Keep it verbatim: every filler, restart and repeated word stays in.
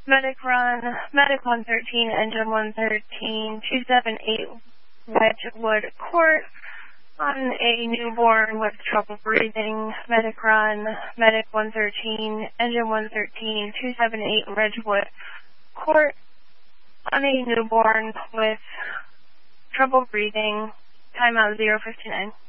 Medic run, Medic one thirteen, Engine one thirteen, two seven eight Wedgewood Court on a newborn with trouble breathing. Medic run, Medic one thirteen, Engine one thirteen, two seven eight Wedgewood Court on a newborn with trouble breathing. Timeout zero fifty-nine.